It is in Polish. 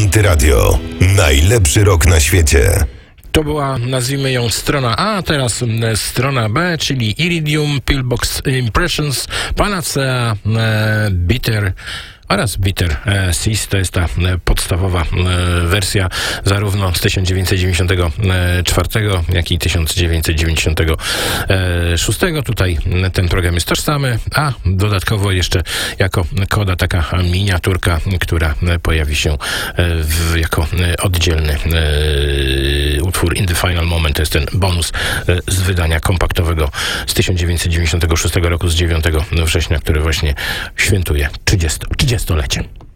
Antyradio. Najlepszy rock na świecie. To była, nazwijmy ją, strona A, a teraz strona B, czyli Iridium, Pillbox Impressions, Panacea, Bitter oraz Bitter Seas. To jest ta podstawowa wersja zarówno z 1994, jak i 1996. Tutaj ten program jest tożsamy, a dodatkowo jeszcze jako koda taka miniaturka, która pojawi się jako oddzielny utwór In the Final Moment. To jest ten bonus z wydania kompaktowego z 1996 roku, z 9 września, który właśnie świętuje 30-lecie.